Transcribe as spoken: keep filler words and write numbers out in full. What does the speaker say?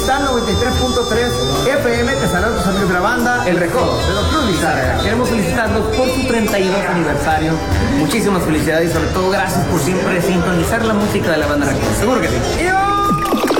Cristal noventa y tres punto tres F M. Te saludan tus amigos de la banda El Recodo de Don Cruz Lizárraga. Queremos felicitarlos por su treinta y dos aniversario. Muchísimas felicidades y sobre todo gracias por siempre sintonizar la música de la banda Recodo. Seguro que sí. ¡Y